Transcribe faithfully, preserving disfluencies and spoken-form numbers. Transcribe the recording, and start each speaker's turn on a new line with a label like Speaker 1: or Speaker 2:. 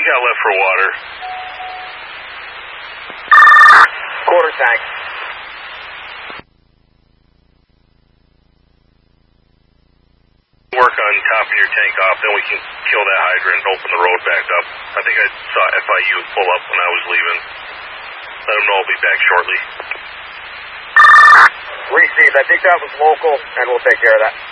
Speaker 1: got left for water?
Speaker 2: Quarter tank.
Speaker 1: Work on topping your tank off, then we can kill that hydrant and open the road back up. I think I saw F I U pull up when I was leaving. Let them know I'll be back shortly.
Speaker 2: Received. I think that was local, and we'll take care of that.